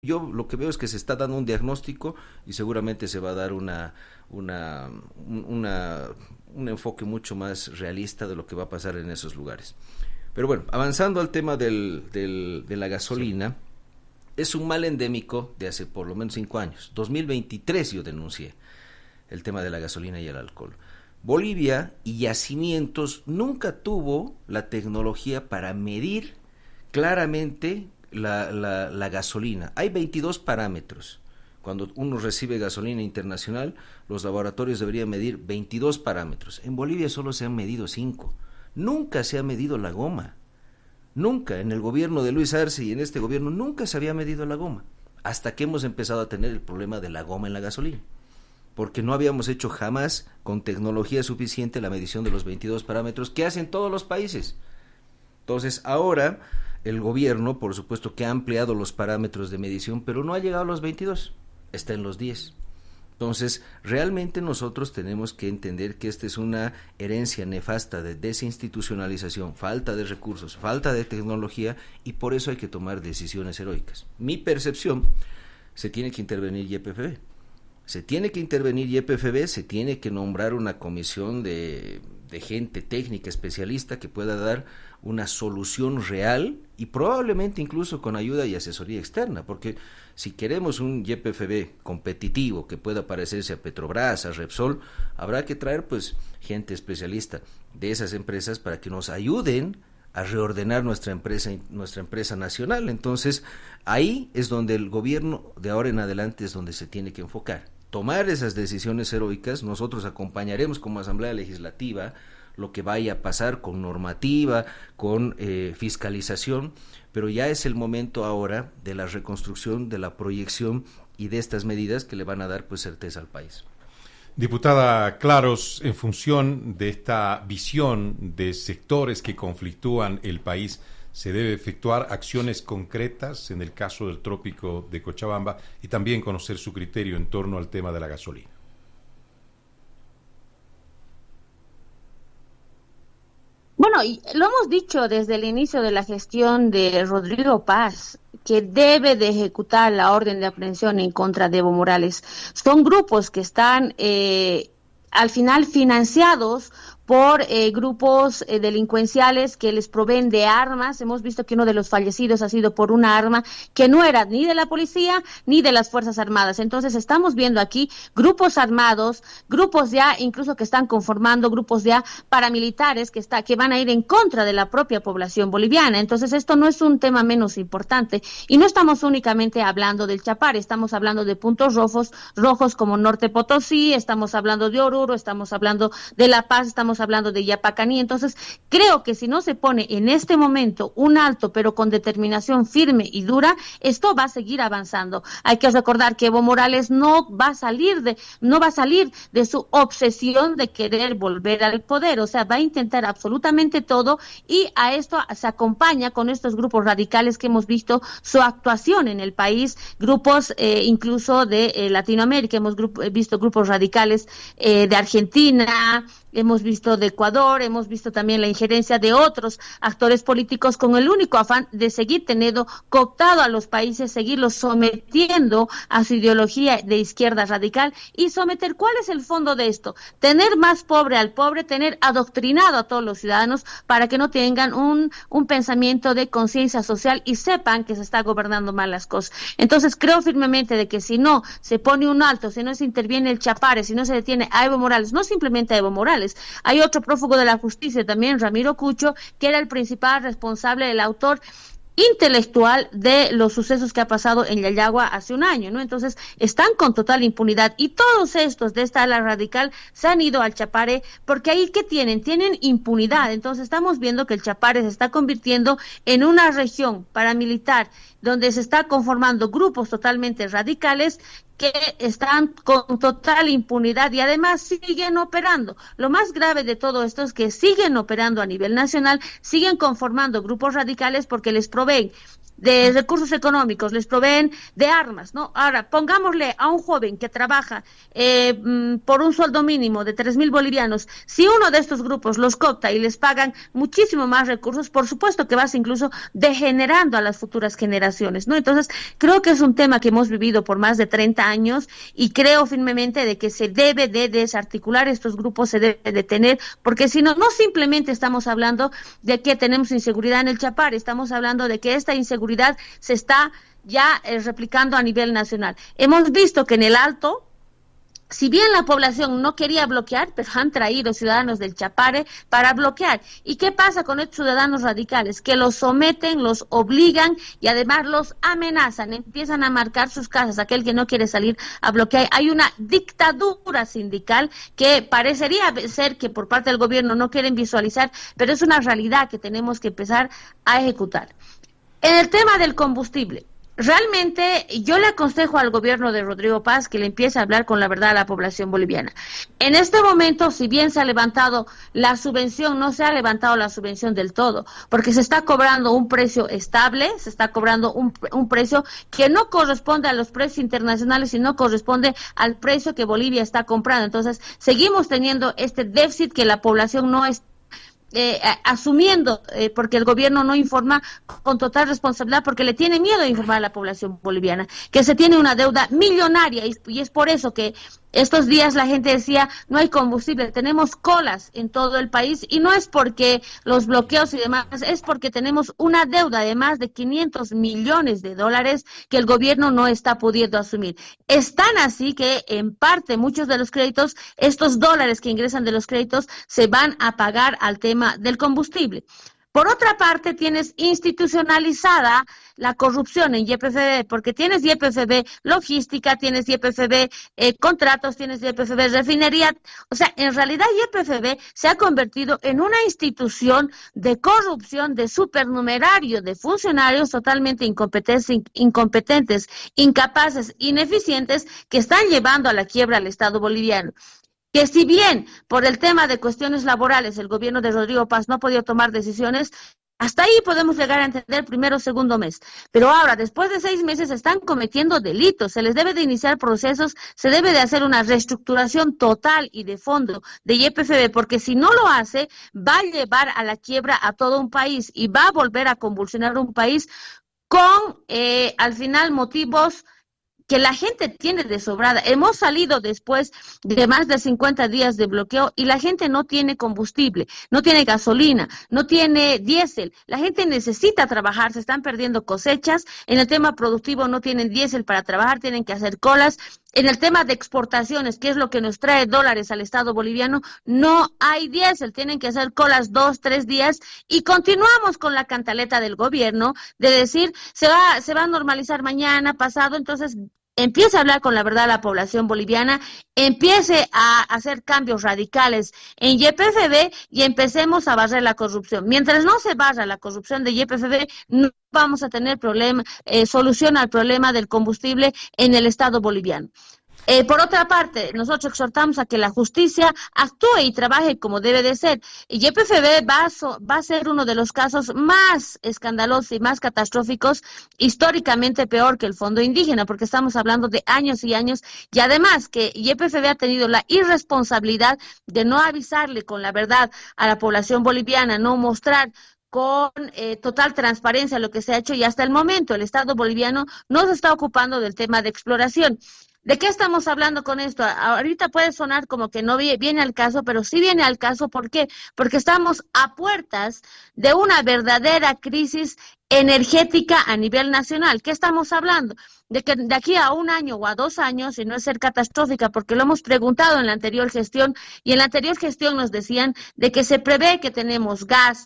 Yo lo que veo es que se está dando un diagnóstico y seguramente se va a dar una, un, una, un enfoque mucho más realista de lo que va a pasar en esos lugares. Pero bueno, avanzando al tema de la gasolina, es un mal endémico de hace por lo menos 5 años. 2023 yo denuncié el tema de la gasolina y el alcohol. Bolivia y Yacimientos nunca tuvo la tecnología para medir claramente la gasolina. Hay 22 parámetros. Cuando uno recibe gasolina internacional, los laboratorios deberían medir 22 parámetros. En Bolivia solo se han medido 5. Nunca se ha medido la goma. Nunca, en el gobierno de Luis Arce y en este gobierno, nunca se había medido la goma. Hasta que hemos empezado a tener el problema de la goma en la gasolina. Porque no habíamos hecho jamás con tecnología suficiente la medición de los 22 parámetros que hacen todos los países. Entonces, ahora el gobierno, por supuesto que ha ampliado los parámetros de medición, pero no ha llegado a los 22, está en los 10. Entonces, realmente nosotros tenemos que entender que esta es una herencia nefasta de desinstitucionalización, falta de recursos, falta de tecnología, y por eso hay que tomar decisiones heroicas. Mi percepción, se tiene que intervenir YPFB. Se tiene que intervenir YPFB, se tiene que nombrar una comisión de gente técnica, especialista, que pueda dar una solución real y probablemente incluso con ayuda y asesoría externa, porque si queremos un YPFB competitivo que pueda parecerse a Petrobras, a Repsol, habrá que traer pues gente especialista de esas empresas para que nos ayuden a reordenar nuestra empresa nacional. Entonces, ahí es donde el gobierno de ahora en adelante es donde se tiene que enfocar. Tomar esas decisiones heroicas, nosotros acompañaremos como Asamblea Legislativa lo que vaya a pasar con normativa, con fiscalización, pero ya es el momento ahora de la reconstrucción, de la proyección y de estas medidas que le van a dar pues certeza al país. Diputada Claros, en función de esta visión de sectores que conflictúan el país, ¿se debe efectuar acciones concretas en el caso del trópico de Cochabamba y también conocer su criterio en torno al tema de la gasolina? Bueno, y lo hemos dicho desde el inicio de la gestión de Rodrigo Paz, que debe de ejecutar la orden de aprehensión en contra de Evo Morales. Son grupos que están al final financiados por grupos delincuenciales que les proveen de armas. Hemos visto que uno de los fallecidos ha sido por una arma que no era ni de la policía ni de las Fuerzas Armadas. Entonces estamos viendo aquí grupos armados, grupos ya incluso que están conformando grupos ya paramilitares que van a ir en contra de la propia población boliviana. Entonces esto no es un tema menos importante y no estamos únicamente hablando del Chapare, estamos hablando de puntos rojos como Norte Potosí, estamos hablando de Oruro, estamos hablando de La Paz, estamos hablando de Yapacaní. Entonces creo que si no se pone en este momento un alto, pero con determinación firme y dura, esto va a seguir avanzando. Hay que recordar que Evo Morales no va a salir de su obsesión de querer volver al poder, o sea, va a intentar absolutamente todo, y a esto se acompaña con estos grupos radicales que hemos visto su actuación en el país, grupos incluso de Latinoamérica, hemos visto grupos radicales de Argentina, hemos visto de Ecuador, hemos visto también la injerencia de otros actores políticos con el único afán de seguir teniendo cooptado a los países, seguirlos sometiendo a su ideología de izquierda radical y someter. ¿Cuál es el fondo de esto? Tener más pobre al pobre, tener adoctrinado a todos los ciudadanos para que no tengan un pensamiento de conciencia social y sepan que se está gobernando mal las cosas. Entonces creo firmemente de que si no se pone un alto, si no se interviene el Chapare, si no se detiene a Evo Morales, no simplemente a Evo Morales, hay otro prófugo de la justicia también, Ramiro Cucho, que era el principal responsable, el autor intelectual de los sucesos que ha pasado en Yayagua hace un año, ¿no? Entonces están con total impunidad y todos estos de esta ala radical se han ido al Chapare porque ahí ¿qué tienen? Tienen impunidad. Entonces estamos viendo que el Chapare se está convirtiendo en una región paramilitar donde se está conformando grupos totalmente radicales que están con total impunidad y además siguen operando. Lo más grave de todo esto es que siguen operando a nivel nacional, siguen conformando grupos radicales porque les proveen de recursos económicos, les proveen de armas, ¿no? Ahora, pongámosle a un joven que trabaja por un sueldo mínimo de 3.000 bolivianos, si uno de estos grupos los coopta y les pagan muchísimo más recursos, por supuesto que vas incluso degenerando a las futuras generaciones, ¿no? Entonces, creo que es un tema que hemos vivido por más de 30 años y creo firmemente de que se debe de desarticular estos grupos, se debe de tener, porque si no, no simplemente estamos hablando de que tenemos inseguridad en el Chapare, estamos hablando de que esta inseguridad se está ya replicando a nivel nacional. Hemos visto que en el Alto, si bien la población no quería bloquear, pero han traído ciudadanos del Chapare para bloquear. ¿Y qué pasa con estos ciudadanos radicales? Que los someten, los obligan y además los amenazan, empiezan a marcar sus casas, aquel que no quiere salir a bloquear. Hay una dictadura sindical que parecería ser que por parte del gobierno no quieren visualizar, pero es una realidad que tenemos que empezar a ejecutar. En el tema del combustible, realmente yo le aconsejo al gobierno de Rodrigo Paz que le empiece a hablar con la verdad a la población boliviana. En este momento, si bien se ha levantado la subvención, no se ha levantado la subvención del todo, porque se está cobrando un precio estable, se está cobrando un precio que no corresponde a los precios internacionales, sino corresponde al precio que Bolivia está comprando. Entonces, seguimos teniendo este déficit que la población no está asumiendo, porque el gobierno no informa con total responsabilidad, porque le tiene miedo a informar a la población boliviana, que se tiene una deuda millonaria, y es por eso que estos días la gente decía, no hay combustible, tenemos colas en todo el país, y no es porque los bloqueos y demás, es porque tenemos una deuda de más de 500 millones de dólares que el gobierno no está pudiendo asumir. Es tan así que, en parte, muchos de los créditos, estos dólares que ingresan de los créditos, se van a pagar al tema del combustible. Por otra parte, tienes institucionalizada la corrupción en YPFB, porque tienes YPFB logística, tienes YPFB contratos, tienes YPFB refinería. O sea, en realidad YPFB se ha convertido en una institución de corrupción, de supernumerario, de funcionarios totalmente incompetentes, incapaces, ineficientes, que están llevando a la quiebra al Estado boliviano. Que si bien por el tema de cuestiones laborales el gobierno de Rodrigo Paz no ha podido tomar decisiones, hasta ahí podemos llegar a entender primero o segundo mes. Pero ahora, después de 6 meses, están cometiendo delitos, se les debe de iniciar procesos, se debe de hacer una reestructuración total y de fondo de YPFB, porque si no lo hace, va a llevar a la quiebra a todo un país y va a volver a convulsionar un país con, al final, motivos que la gente tiene de sobrada. Hemos salido después de más de 50 días de bloqueo y la gente no tiene combustible, no tiene gasolina, no tiene diésel. La gente necesita trabajar, se están perdiendo cosechas. En el tema productivo no tienen diésel para trabajar, tienen que hacer colas. En el tema de exportaciones, que es lo que nos trae dólares al Estado boliviano, no hay diésel, tienen que hacer colas 2, 3 días y continuamos con la cantaleta del gobierno de decir se va a normalizar mañana, pasado. Entonces empiece a hablar con la verdad a la población boliviana, empiece a hacer cambios radicales en YPFB y empecemos a barrer la corrupción. Mientras no se barra la corrupción de YPFB, no vamos a tener solución al problema del combustible en el Estado boliviano. Por otra parte, nosotros exhortamos a que la justicia actúe y trabaje como debe de ser. Y YPFB va a ser uno de los casos más escandalosos y más catastróficos, históricamente peor que el Fondo Indígena, porque estamos hablando de años y años, y además que YPFB ha tenido la irresponsabilidad de no avisarle con la verdad a la población boliviana, no mostrar con total transparencia lo que se ha hecho, y hasta el momento el Estado boliviano no se está ocupando del tema de exploración. ¿De qué estamos hablando con esto? Ahorita puede sonar como que no viene al caso, pero sí viene al caso. ¿Por qué? Porque estamos a puertas de una verdadera crisis energética a nivel nacional. ¿Qué estamos hablando? De que de aquí a 1 año o a 2 años, y no es ser catastrófica, porque lo hemos preguntado en la anterior gestión, y en la anterior gestión nos decían de que se prevé que tenemos gas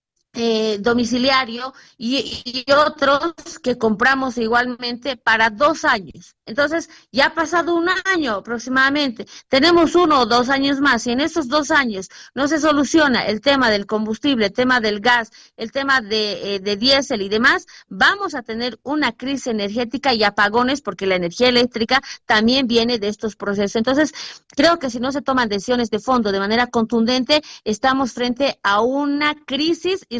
domiciliario y otros que compramos igualmente para 2 años. Entonces, ya ha pasado 1 año aproximadamente, tenemos 1 o 2 años más, y en esos 2 años no se soluciona el tema del combustible, el tema del gas, el tema de diésel y demás, vamos a tener una crisis energética y apagones, porque la energía eléctrica también viene de estos procesos. Entonces, creo que si no se toman decisiones de fondo de manera contundente, estamos frente a una crisis y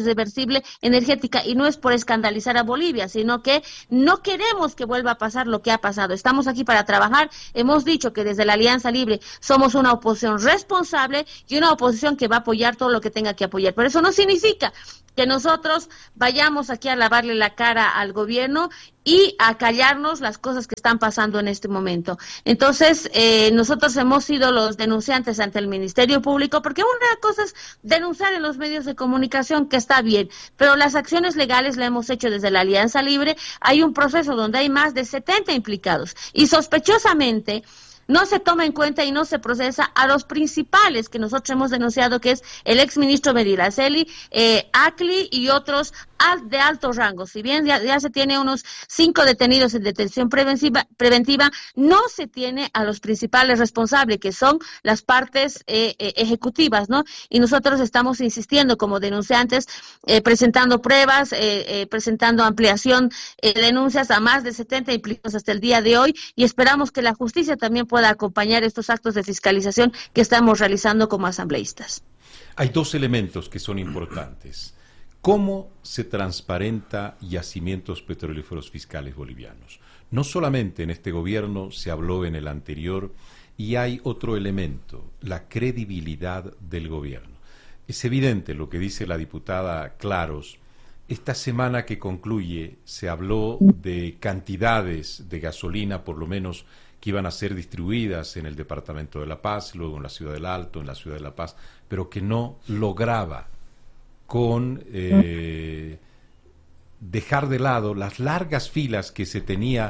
irreversible energética, y no es por escandalizar a Bolivia, sino que no queremos que vuelva a pasar lo que ha pasado. Estamos aquí para trabajar. Hemos dicho que desde la Alianza Libre somos una oposición responsable y una oposición que va a apoyar todo lo que tenga que apoyar. Pero eso no significa que nosotros vayamos aquí a lavarle la cara al gobierno y a callarnos las cosas que están pasando en este momento. Entonces, nosotros hemos sido los denunciantes ante el Ministerio Público, porque una cosa es denunciar en los medios de comunicación, que está bien, pero las acciones legales las hemos hecho desde la Alianza Libre. Hay un proceso donde hay más de 70 implicados y sospechosamente no se toma en cuenta y no se procesa a los principales que nosotros hemos denunciado, que es el exministro Medinaceli, Acli y otros de alto rango. Si bien ya se tiene unos 5 detenidos en detención preventiva, no se tiene a los principales responsables, que son las partes ejecutivas, ¿no? Y nosotros estamos insistiendo como denunciantes, presentando pruebas, presentando ampliación de denuncias a más de 70 implicados hasta el día de hoy, y esperamos que la justicia también pueda acompañar estos actos de fiscalización que estamos realizando como asambleístas. Hay dos elementos que son importantes. ¿Cómo se transparenta yacimientos petrolíferos fiscales bolivianos? No solamente en este gobierno, se habló en el anterior, y hay otro elemento, la credibilidad del gobierno. Es evidente lo que dice la diputada Claros. Esta semana que concluye se habló de cantidades de gasolina, por lo menos, que iban a ser distribuidas en el departamento de La Paz, luego en la ciudad del Alto, en la ciudad de La Paz, pero que no lograba con dejar de lado las largas filas que se tenía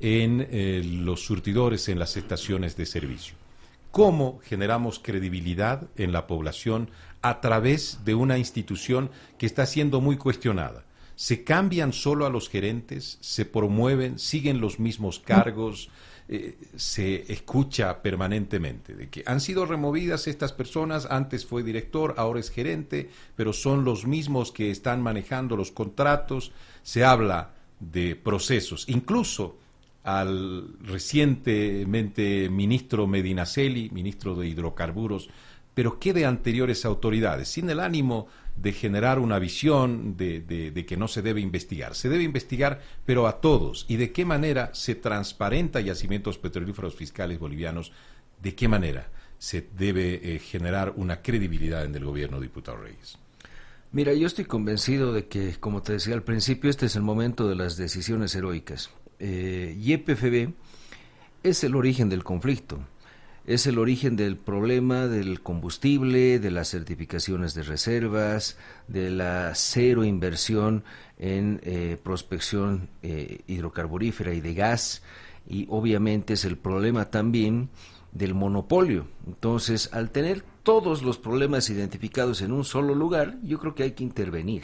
en los surtidores, en las estaciones de servicio. ¿Cómo generamos credibilidad en la población a través de una institución que está siendo muy cuestionada? ¿Se cambian solo a los gerentes? ¿Se promueven? ¿Siguen los mismos cargos? Se escucha permanentemente de que han sido removidas estas personas, antes fue director, ahora es gerente, pero son los mismos que están manejando los contratos. Se habla de procesos, incluso al recientemente ministro Medinaceli, ministro de Hidrocarburos, pero ¿qué de anteriores autoridades? Sin el ánimo de generar una visión de que no se debe investigar. Se debe investigar, pero a todos. ¿Y de qué manera se transparenta yacimientos petrolíferos fiscales bolivianos? ¿De qué manera se debe generar una credibilidad en el gobierno, diputado Reyes? Mira, yo estoy convencido de que, como te decía al principio, este es el momento de las decisiones heroicas. YPFB es el origen del conflicto. Es el origen del problema del combustible, de las certificaciones de reservas, de la cero inversión en prospección hidrocarburífera y de gas, y obviamente es el problema también del monopolio. Entonces, al tener todos los problemas identificados en un solo lugar, yo creo que hay que intervenir.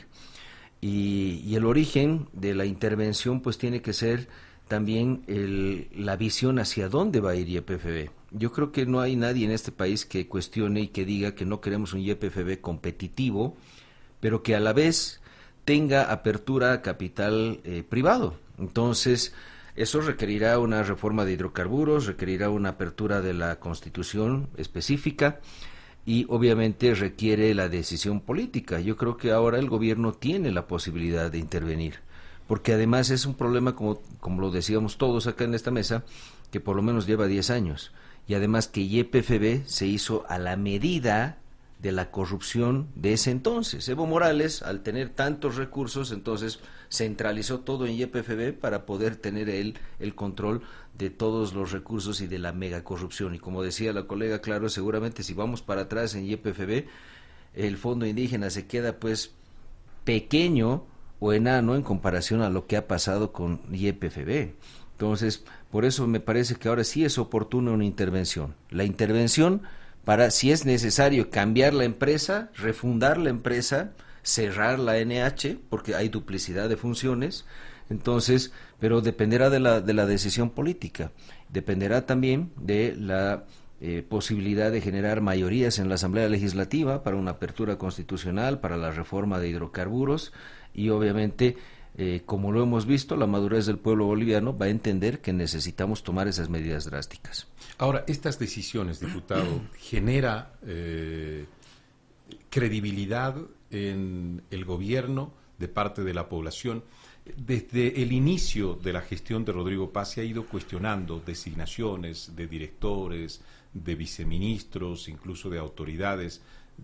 Y el origen de la intervención pues tiene que ser también la visión hacia dónde va a ir YPFB. Yo creo que no hay nadie en este país que cuestione y que diga que no queremos un YPFB competitivo, pero que a la vez tenga apertura a capital privado. Entonces, eso requerirá una reforma de hidrocarburos, requerirá una apertura de la Constitución específica y obviamente requiere la decisión política. Yo creo que ahora el gobierno tiene la posibilidad de intervenir, porque además es un problema, como lo decíamos todos acá en esta mesa, que por lo menos lleva 10 años. Y además que YPFB se hizo a la medida de la corrupción de ese entonces. Evo Morales, al tener tantos recursos, entonces centralizó todo en YPFB para poder tener él el control de todos los recursos y de la mega corrupción. Y como decía la colega Claro, seguramente si vamos para atrás en YPFB, el fondo indígena se queda pues pequeño o enano en comparación a lo que ha pasado con YPFB. Entonces, por eso me parece que ahora sí es oportuna una intervención. La intervención para, si es necesario, cambiar la empresa, refundar la empresa, cerrar la NH, porque hay duplicidad de funciones. Entonces, pero dependerá de la decisión política. Dependerá también de la posibilidad de generar mayorías en la Asamblea Legislativa para una apertura constitucional, para la reforma de hidrocarburos y obviamente como lo hemos visto, la madurez del pueblo boliviano va a entender que necesitamos tomar esas medidas drásticas. Ahora, estas decisiones, diputado, genera credibilidad en el gobierno de parte de la población. Desde el inicio de la gestión de Rodrigo Paz se ha ido cuestionando designaciones de directores, de viceministros, incluso de autoridades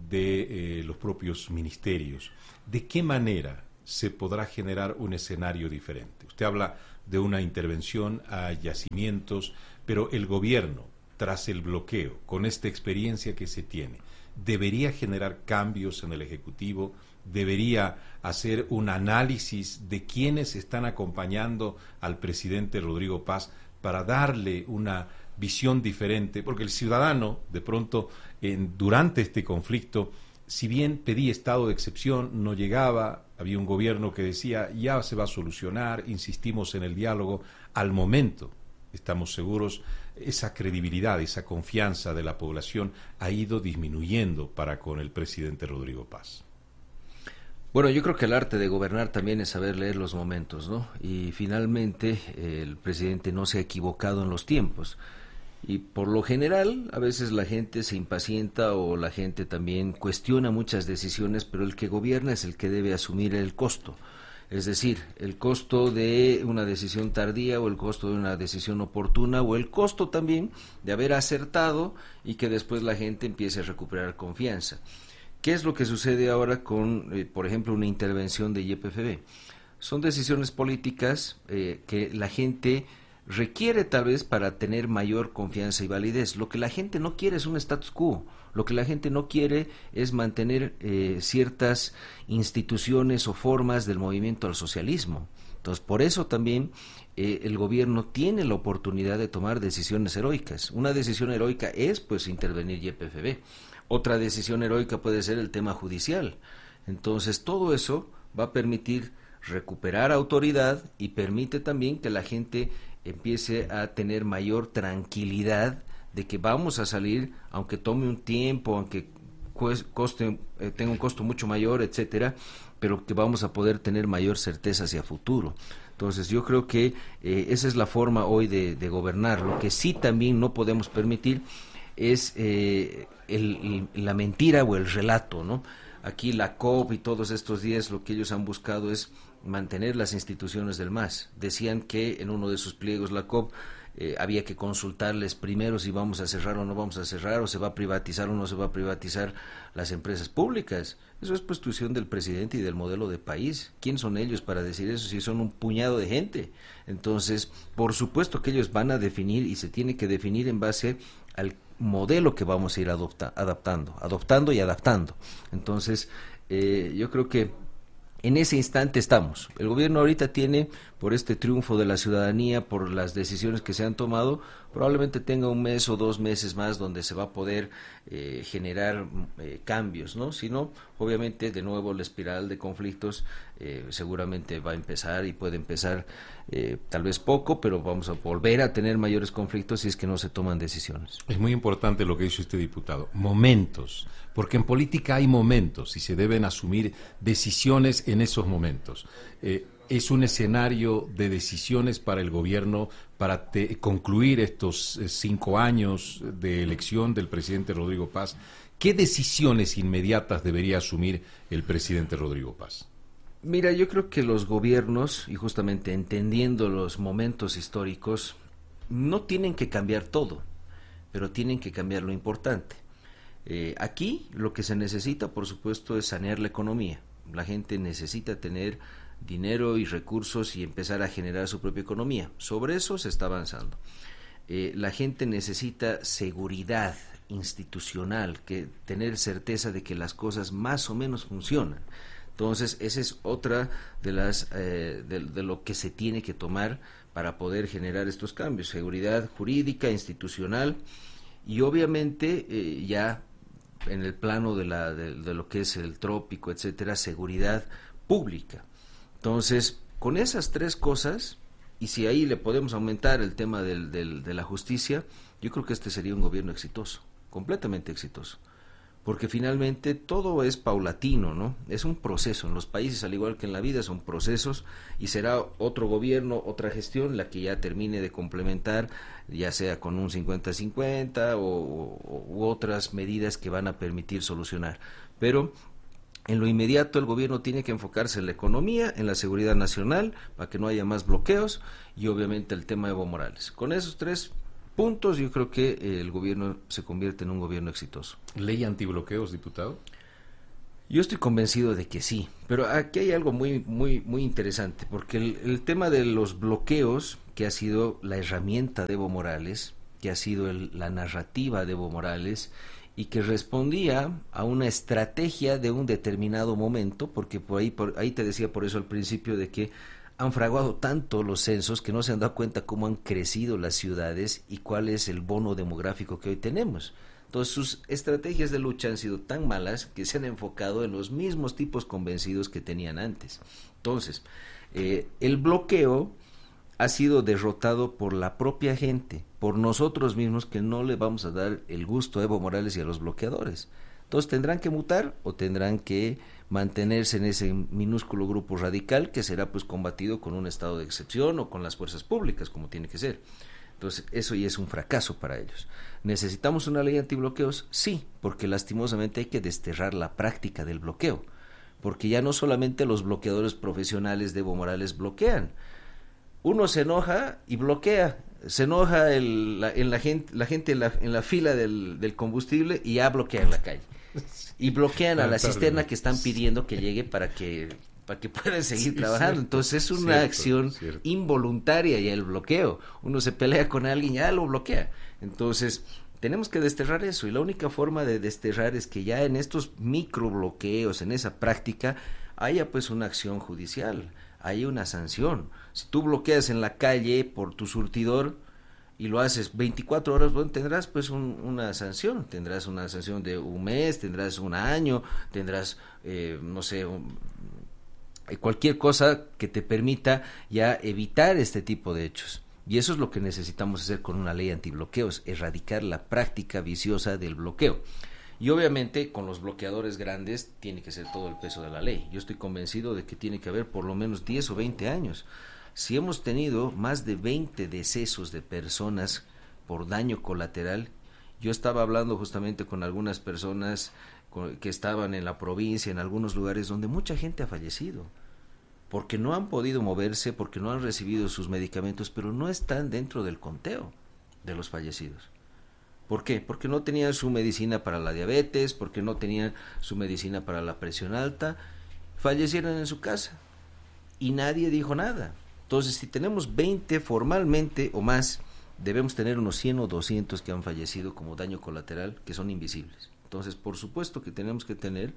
de los propios ministerios. ¿De qué manera se podrá generar un escenario diferente? Usted habla de una intervención a yacimientos, pero el gobierno, tras el bloqueo, con esta experiencia que se tiene, debería generar cambios en el Ejecutivo, debería hacer un análisis de quiénes están acompañando al presidente Rodrigo Paz para darle una visión diferente, porque el ciudadano, de pronto, durante este conflicto, si bien pedía estado de excepción, no llegaba, había un gobierno que decía, ya se va a solucionar, insistimos en el diálogo, al momento, estamos seguros, esa credibilidad, esa confianza de la población ha ido disminuyendo para con el presidente Rodrigo Paz. Bueno, yo creo que el arte de gobernar también es saber leer los momentos, ¿no? Y finalmente el presidente no se ha equivocado en los tiempos. Y por lo general, a veces la gente se impacienta o la gente también cuestiona muchas decisiones, pero el que gobierna es el que debe asumir el costo. Es decir, el costo de una decisión tardía o el costo de una decisión oportuna o el costo también de haber acertado y que después la gente empiece a recuperar confianza. ¿Qué es lo que sucede ahora con, por ejemplo, una intervención de YPFB? Son decisiones políticas que la gente requiere tal vez para tener mayor confianza y validez. Lo que la gente no quiere es un status quo. Lo que la gente no quiere es mantener ciertas instituciones o formas del movimiento al socialismo. Entonces, por eso también el gobierno tiene la oportunidad de tomar decisiones heroicas. Una decisión heroica es, pues, intervenir YPFB. Otra decisión heroica puede ser el tema judicial. Entonces, todo eso va a permitir recuperar autoridad y permite también que la gente empiece a tener mayor tranquilidad de que vamos a salir, aunque tome un tiempo, aunque tenga un costo mucho mayor, etcétera, pero que vamos a poder tener mayor certeza hacia futuro. Entonces yo creo que esa es la forma hoy de gobernar. Lo que sí también no podemos permitir es la mentira o el relato, ¿no? Aquí la COP y todos estos días lo que ellos han buscado es mantener las instituciones del MAS. Decían que en uno de sus pliegos la COP había que consultarles primero si vamos a cerrar o no vamos a cerrar, o se va a privatizar o no se va a privatizar las empresas públicas. Eso es posición del presidente y del modelo de país. ¿Quién son ellos para decir eso si son un puñado de gente? Entonces, por supuesto que ellos van a definir y se tiene que definir en base al modelo que vamos a ir adoptando y adaptando. Entonces, yo creo que en ese instante estamos. El gobierno ahorita tiene, por este triunfo de la ciudadanía, por las decisiones que se han tomado, probablemente tenga un mes o 2 meses más donde se va a poder generar cambios, ¿no? Si no, obviamente, de nuevo la espiral de conflictos seguramente va a empezar y puede empezar tal vez poco, pero vamos a volver a tener mayores conflictos si es que no se toman decisiones. Es muy importante lo que dice usted, diputado. Momentos, porque en política hay momentos y se deben asumir decisiones en esos momentos. Es un escenario de decisiones para el gobierno para concluir estos 5 años de elección del presidente Rodrigo Paz. ¿Qué decisiones inmediatas debería asumir el presidente Rodrigo Paz? Mira, yo creo que los gobiernos, y justamente entendiendo los momentos históricos, no tienen que cambiar todo, pero tienen que cambiar lo importante. Aquí lo que se necesita, por supuesto, es sanear la economía. La gente necesita tener dinero y recursos y empezar a generar su propia economía. Sobre eso se está avanzando. La gente necesita seguridad institucional, tener certeza de que las cosas más o menos funcionan. Entonces, esa es otra de las de lo que se tiene que tomar para poder generar estos cambios: seguridad jurídica, institucional y obviamente ya en el plano de lo que es el trópico, etcétera, seguridad pública. Entonces, con esas 3 cosas, y si ahí le podemos aumentar el tema de la justicia, yo creo que este sería un gobierno exitoso, completamente exitoso. Porque finalmente todo es paulatino, ¿no? Es un proceso. En los países, al igual que en la vida, son procesos y será otro gobierno, otra gestión la que ya termine de complementar, ya sea con un 50-50 u otras medidas que van a permitir solucionar. Pero En lo inmediato el gobierno tiene que enfocarse en la economía, en la seguridad nacional, para que no haya más bloqueos, y obviamente el tema de Evo Morales. Con esos 3 puntos yo creo que el gobierno se convierte en un gobierno exitoso. ¿Ley antibloqueos, diputado? Yo estoy convencido de que sí, pero aquí hay algo muy interesante, porque el tema de los bloqueos, que ha sido la herramienta de Evo Morales, que ha sido la narrativa de Evo Morales, y que respondía a una estrategia de un determinado momento, porque por ahí te decía por eso al principio de que han fraguado tanto los censos que no se han dado cuenta cómo han crecido las ciudades y cuál es el bono demográfico que hoy tenemos. Entonces sus estrategias de lucha han sido tan malas que se han enfocado en los mismos tipos convencidos que tenían antes. Entonces, el bloqueo ha sido derrotado por la propia gente, por nosotros mismos, que no le vamos a dar el gusto a Evo Morales y a los bloqueadores. Entonces tendrán que mutar o tendrán que mantenerse en ese minúsculo grupo radical que será pues combatido con un estado de excepción o con las fuerzas públicas, como tiene que ser. Entonces eso ya es un fracaso para ellos. ¿Necesitamos una ley antibloqueos? Sí, porque lastimosamente hay que desterrar la práctica del bloqueo, porque ya no solamente los bloqueadores profesionales de Evo Morales bloquean. Uno se enoja y bloquea, se enoja la gente en la fila del combustible y ya bloquean la calle. Y bloquean a la cisterna que están pidiendo que llegue para que puedan seguir trabajando. Cierto, entonces es una acción involuntaria ya el bloqueo. Uno se pelea con alguien, ya lo bloquea. Entonces tenemos que desterrar eso, y la única forma de desterrar es que ya en estos microbloqueos, en esa práctica, haya pues una acción judicial, haya una sanción. Si tú bloqueas en la calle por tu surtidor y lo haces 24 horas, bueno, tendrás pues una sanción de un mes, tendrás un año, tendrás, no sé, cualquier cosa que te permita ya evitar este tipo de hechos. Y eso es lo que necesitamos hacer con una ley antibloqueos, erradicar la práctica viciosa del bloqueo. Y obviamente con los bloqueadores grandes tiene que ser todo el peso de la ley. Yo estoy convencido de que tiene que haber por lo menos 10 o 20 años. Si hemos tenido más de 20 decesos de personas por daño colateral, yo estaba hablando justamente con algunas personas que estaban en la provincia, en algunos lugares donde mucha gente ha fallecido, porque no han podido moverse, porque no han recibido sus medicamentos, pero no están dentro del conteo de los fallecidos. ¿Por qué? Porque no tenían su medicina para la diabetes, porque no tenían su medicina para la presión alta, fallecieron en su casa y nadie dijo nada. Entonces, si tenemos 20 formalmente o más, debemos tener unos 100 o 200 que han fallecido como daño colateral, que son invisibles. Entonces, por supuesto que tenemos que tener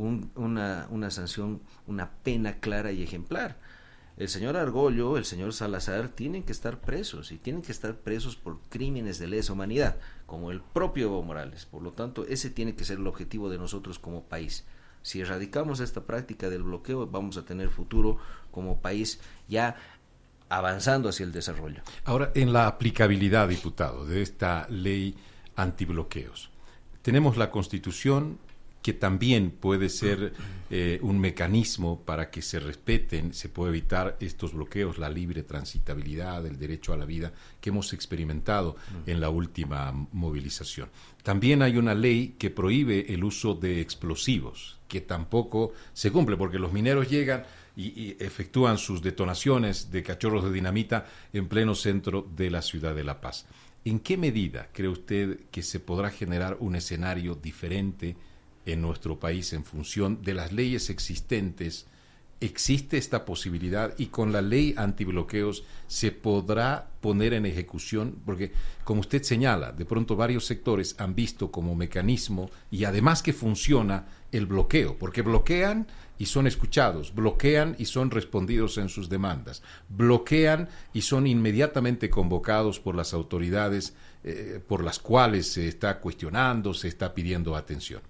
una sanción, una pena clara y ejemplar. El señor Argollo, el señor Salazar tienen que estar presos, y tienen que estar presos por crímenes de lesa humanidad, como el propio Evo Morales. Por lo tanto, ese tiene que ser el objetivo de nosotros como país. Si erradicamos esta práctica del bloqueo, vamos a tener futuro como país ya avanzando hacia el desarrollo. Ahora, en la aplicabilidad, diputado, de esta ley antibloqueos, tenemos la Constitución, que también puede ser un mecanismo para que se respeten, se puede evitar estos bloqueos, la libre transitabilidad, el derecho a la vida que hemos experimentado en la última movilización. También hay una ley que prohíbe el uso de explosivos, que tampoco se cumple, porque los mineros llegan y efectúan sus detonaciones de cachorros de dinamita en pleno centro de la ciudad de La Paz. ¿En qué medida cree usted que se podrá generar un escenario diferente en nuestro país en función de las leyes existentes? ¿Existe esta posibilidad? Y con la ley antibloqueos se podrá poner en ejecución, porque como usted señala, de pronto varios sectores han visto como mecanismo, y además que funciona, el bloqueo, porque bloquean y son escuchados, bloquean y son respondidos en sus demandas, bloquean y son inmediatamente convocados por las autoridades por las cuales se está cuestionando, se está pidiendo atención.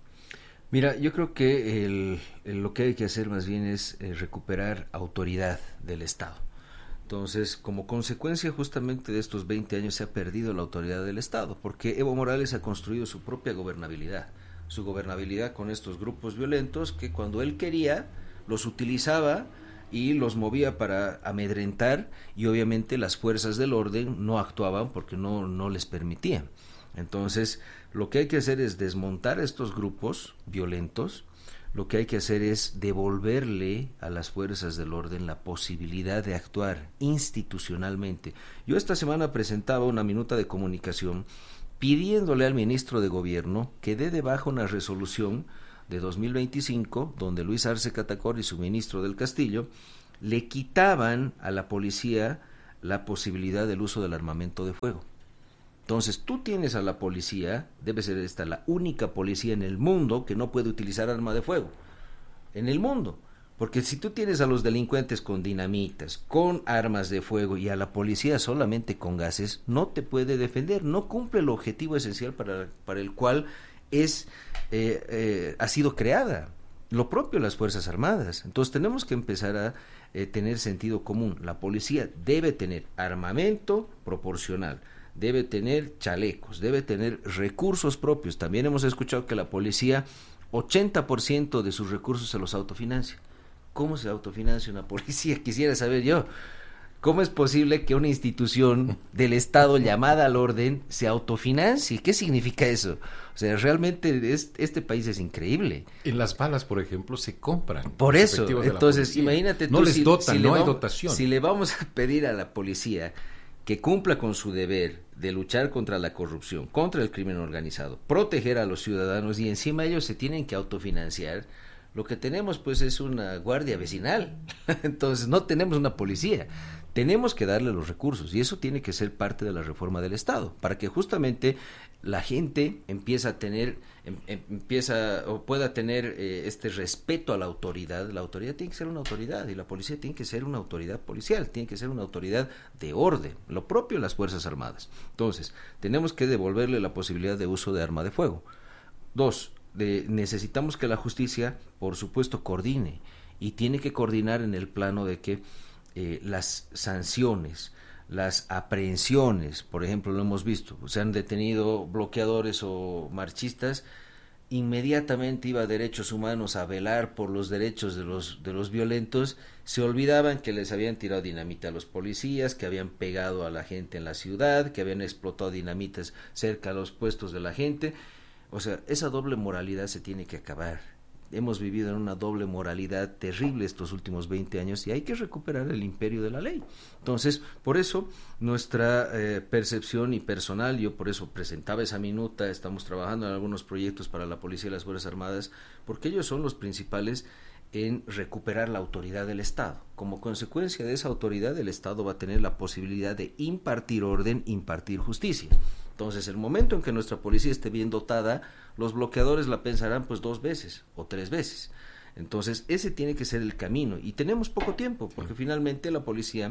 Mira, yo creo que lo que hay que hacer más bien es recuperar autoridad del Estado. Entonces, como consecuencia justamente de estos 20 años se ha perdido la autoridad del Estado, porque Evo Morales ha construido su propia gobernabilidad con estos grupos violentos que cuando él quería los utilizaba y los movía para amedrentar, y obviamente las fuerzas del orden no actuaban porque no les permitían. Entonces, lo que hay que hacer es desmontar estos grupos violentos, lo que hay que hacer es devolverle a las fuerzas del orden la posibilidad de actuar institucionalmente. Yo esta semana presentaba una minuta de comunicación pidiéndole al ministro de Gobierno que dé de baja una resolución de 2025 donde Luis Arce Catacora y su ministro del Castillo le quitaban a la policía la posibilidad del uso del armamento de fuego. Entonces tú tienes a la policía, debe ser esta la única policía en el mundo que no puede utilizar arma de fuego, en el mundo, porque si tú tienes a los delincuentes con dinamitas, con armas de fuego y a la policía solamente con gases, no te puede defender, no cumple el objetivo esencial para el cual ha sido creada. Lo propio las Fuerzas Armadas. Entonces tenemos que empezar a tener sentido común. La policía debe tener armamento proporcional, debe tener chalecos, debe tener recursos propios. También hemos escuchado que la policía 80% de sus recursos se los autofinancia. ¿Cómo se autofinancia una policía? Quisiera saber yo. ¿Cómo es posible que una institución del Estado llamada al orden se autofinancie? ¿Qué significa eso? O sea, realmente este país es increíble. En las balas, por ejemplo, se compran. Por eso, entonces, imagínate tú. No les dotan, no hay dotación. Si le vamos a pedir a la policía que cumpla con su deber de luchar contra la corrupción, contra el crimen organizado, proteger a los ciudadanos y encima ellos se tienen que autofinanciar, lo que tenemos pues es una guardia vecinal. Entonces no tenemos una policía. Tenemos que darle los recursos y eso tiene que ser parte de la reforma del Estado para que justamente la gente empiece a tener, pueda tener este respeto a la autoridad. La autoridad tiene que ser una autoridad y la policía tiene que ser una autoridad policial, tiene que ser una autoridad de orden, lo propio las Fuerzas Armadas. Entonces, tenemos que devolverle la posibilidad de uso de arma de fuego. 2, necesitamos que la justicia, por supuesto, coordine y tiene que coordinar en el plano de que las sanciones, las aprehensiones, por ejemplo, lo hemos visto, se han detenido bloqueadores o marchistas, inmediatamente iba a Derechos Humanos a velar por los derechos de los violentos, se olvidaban que les habían tirado dinamita a los policías, que habían pegado a la gente en la ciudad, que habían explotado dinamitas cerca a los puestos de la gente. O sea, esa doble moralidad se tiene que acabar. Hemos vivido en una doble moralidad terrible estos últimos 20 años y hay que recuperar el imperio de la ley. Entonces, por eso nuestra percepción y personal, yo por eso presentaba esa minuta, estamos trabajando en algunos proyectos para la policía y las Fuerzas Armadas, porque ellos son los principales en recuperar la autoridad del Estado. Como consecuencia de esa autoridad, el Estado va a tener la posibilidad de impartir orden, impartir justicia. Entonces, el momento en que nuestra policía esté bien dotada, los bloqueadores la pensarán pues 2 veces o 3 veces. Entonces, ese tiene que ser el camino. Y tenemos poco tiempo, porque finalmente la policía,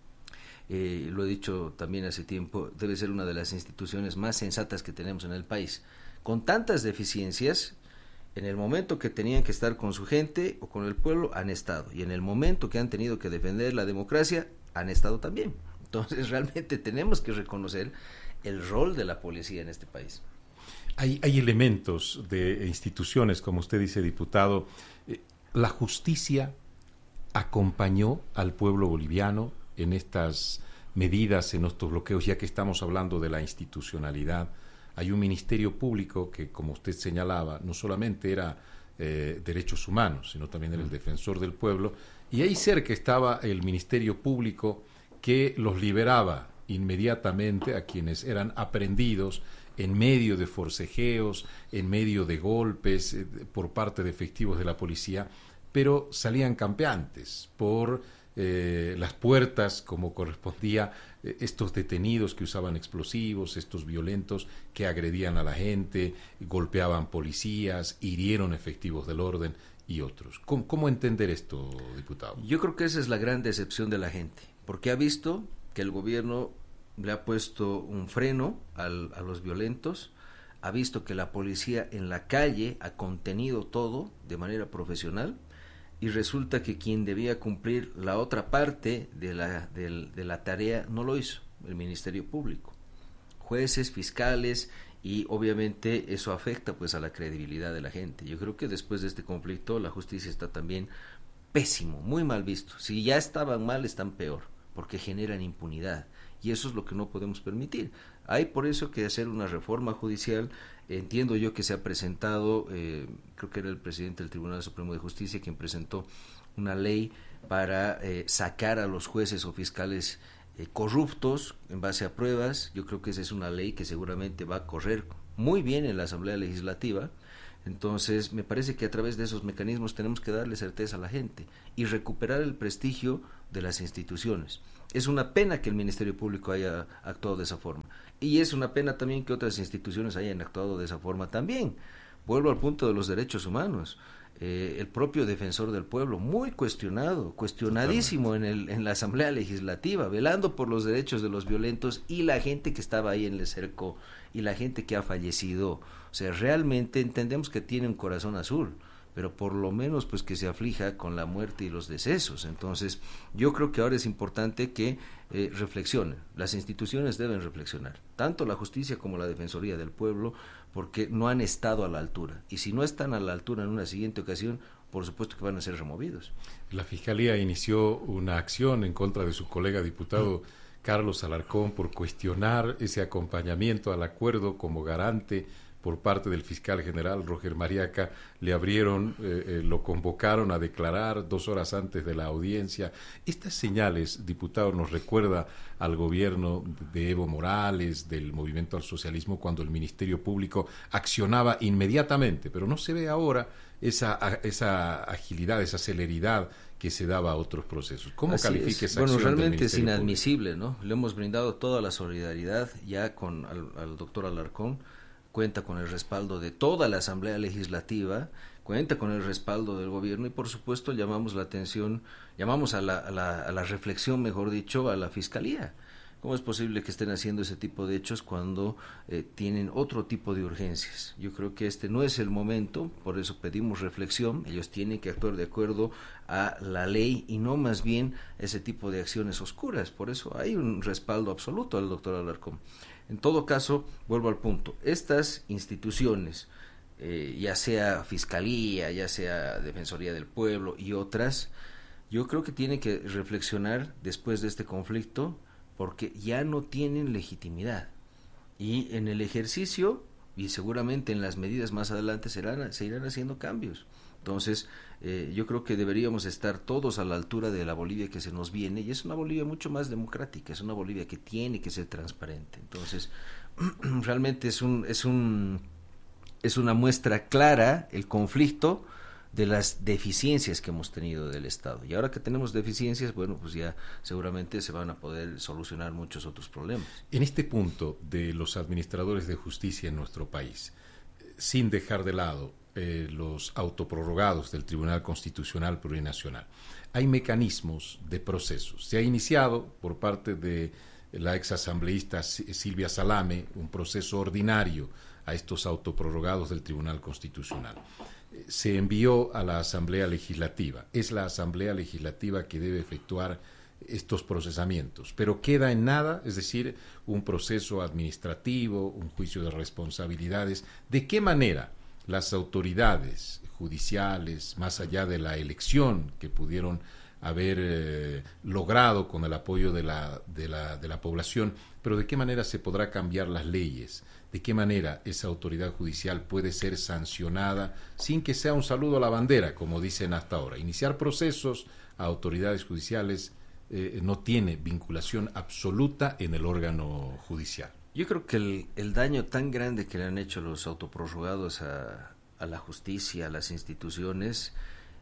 lo he dicho también hace tiempo, debe ser una de las instituciones más sensatas que tenemos en el país. Con tantas deficiencias, en el momento que tenían que estar con su gente o con el pueblo, han estado. Y en el momento que han tenido que defender la democracia, han estado también. Entonces, realmente tenemos que reconocer el rol de la policía en este país. Hay elementos de instituciones, como usted dice, diputado. La justicia acompañó al pueblo boliviano en estas medidas, en estos bloqueos, ya que estamos hablando de la institucionalidad. Hay un ministerio público que, como usted señalaba, no solamente era derechos humanos, sino también era el defensor del pueblo, y ahí cerca estaba el ministerio público que los liberaba inmediatamente a quienes eran aprehendidos en medio de forcejeos, en medio de golpes por parte de efectivos de la policía, pero salían campeantes por las puertas, como correspondía, estos detenidos que usaban explosivos, estos violentos que agredían a la gente, golpeaban policías, hirieron efectivos del orden y otros. ¿Cómo entender esto, diputado? Yo creo que esa es la gran decepción de la gente, porque ha visto que el gobierno le ha puesto un freno a los violentos, ha visto que la policía en la calle ha contenido todo de manera profesional y resulta que quien debía cumplir la otra parte de la tarea no lo hizo, el Ministerio Público. Jueces, fiscales, y obviamente eso afecta pues a la credibilidad de la gente. Yo creo que después de este conflicto la justicia está también pésimo, muy mal visto. Si ya estaban mal, están peor, porque generan impunidad. y eso es lo que no podemos permitir. Hay por eso que hacer una reforma judicial. Entiendo yo que se ha presentado, creo que era el presidente del Tribunal Supremo de Justicia quien presentó una ley para sacar a los jueces o fiscales corruptos en base a pruebas. Yo creo que esa es una ley que seguramente va a correr muy bien en la Asamblea Legislativa. Entonces, me parece que a través de esos mecanismos tenemos que darle certeza a la gente y recuperar el prestigio de las instituciones. Es una pena que el Ministerio Público haya actuado de esa forma, y es una pena también que otras instituciones hayan actuado de esa forma también. Vuelvo al punto de los derechos humanos. El propio defensor del pueblo, muy cuestionadísimo en la Asamblea Legislativa, velando por los derechos de los violentos, y la gente que estaba ahí en el cerco y la gente que ha fallecido. O sea, realmente entendemos que tiene un corazón azul, pero por lo menos pues que se aflija con la muerte y los decesos. Entonces, yo creo que ahora es importante que reflexionen. Las instituciones deben reflexionar, tanto la justicia como la Defensoría del Pueblo, porque no han estado a la altura. Y si no están a la altura en una siguiente ocasión, por supuesto que van a ser removidos. La Fiscalía inició una acción en contra de su colega diputado Carlos Alarcón por cuestionar ese acompañamiento al acuerdo como garante por parte del fiscal general Roger Mariaca. Le abrieron, lo convocaron a declarar 2 horas antes de la audiencia. Estas señales, diputado, nos recuerda al gobierno de Evo Morales, del Movimiento al Socialismo, cuando el Ministerio Público accionaba inmediatamente, pero no se ve ahora esa agilidad, esa celeridad que se daba a otros procesos. ¿Cómo califica esa acción? Bueno, realmente del es Ministerio inadmisible, ¿no? Le hemos brindado toda la solidaridad ya al doctor Alarcón. Cuenta con el respaldo de toda la Asamblea Legislativa, cuenta con el respaldo del gobierno, y por supuesto llamamos la atención, llamamos a la reflexión, mejor dicho, a la Fiscalía. ¿Cómo es posible que estén haciendo ese tipo de hechos cuando tienen otro tipo de urgencias? Yo creo que este no es el momento, por eso pedimos reflexión. Ellos tienen que actuar de acuerdo a la ley y no más bien ese tipo de acciones oscuras. Por eso hay un respaldo absoluto al doctor Alarcón. En todo caso, vuelvo al punto, estas instituciones, ya sea Fiscalía, ya sea Defensoría del Pueblo y otras, yo creo que tienen que reflexionar después de este conflicto, porque ya no tienen legitimidad. Y en el ejercicio, y seguramente en las medidas más adelante, se irán haciendo cambios. Entonces, yo creo que deberíamos estar todos a la altura de la Bolivia que se nos viene, y es una Bolivia mucho más democrática, es una Bolivia que tiene que ser transparente. Entonces, realmente es una muestra clara el conflicto de las deficiencias que hemos tenido del Estado. Y ahora que tenemos deficiencias, bueno, pues ya seguramente se van a poder solucionar muchos otros problemas. En este punto de los administradores de justicia en nuestro país, sin dejar de lado los autoprorrogados del Tribunal Constitucional Plurinacional, hay mecanismos de procesos. Se ha iniciado por parte de la exasambleísta Silvia Salame un proceso ordinario a estos autoprorrogados del Tribunal Constitucional. Se envió a la Asamblea Legislativa. Es la Asamblea Legislativa que debe efectuar estos procesamientos, pero queda en nada, es decir, un proceso administrativo, un juicio de responsabilidades. ¿De qué manera las autoridades judiciales, más allá de la elección que pudieron haber logrado con el apoyo de la población, pero de qué manera se podrá cambiar las leyes? ¿De qué manera esa autoridad judicial puede ser sancionada sin que sea un saludo a la bandera, como dicen hasta ahora? Iniciar procesos a autoridades judiciales no tiene vinculación absoluta en el órgano judicial. Yo creo que el daño tan grande que le han hecho los autoprorrogados a la justicia, a las instituciones,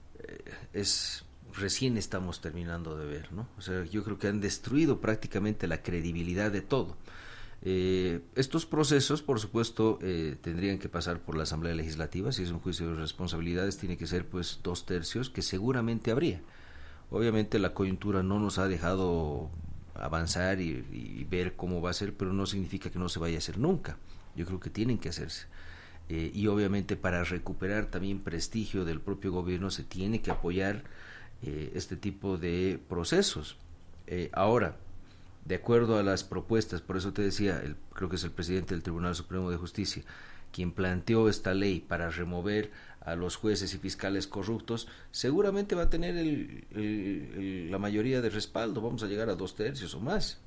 recién estamos terminando de ver, ¿no? O sea, yo creo que han destruido prácticamente la credibilidad de todo. Estos procesos, por supuesto, tendrían que pasar por la Asamblea Legislativa. Si es un juicio de responsabilidades, tiene que ser pues 2/3, que seguramente habría. Obviamente la coyuntura no nos ha dejado avanzar y ver cómo va a ser, pero no significa que no se vaya a hacer nunca. Yo creo que tienen que hacerse. Y obviamente para recuperar también prestigio del propio gobierno se tiene que apoyar este tipo de procesos. Ahora, de acuerdo a las propuestas, por eso te decía, creo que es el presidente del Tribunal Supremo de Justicia quien planteó esta ley para remover a los jueces y fiscales corruptos, seguramente va a tener la mayoría de respaldo. Vamos a llegar a 2/3 o más.